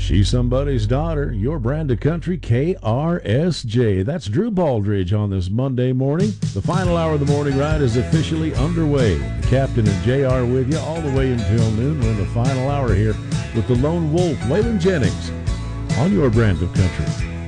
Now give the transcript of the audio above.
She's somebody's daughter, your brand of country, KRSJ. That's Drew Baldridge on this Monday morning. The final hour of the morning ride is officially underway. The Captain and JR with you all the way until noon. We're in the final hour here with the Lone Wolf, Waylon Jennings, on your brand of country.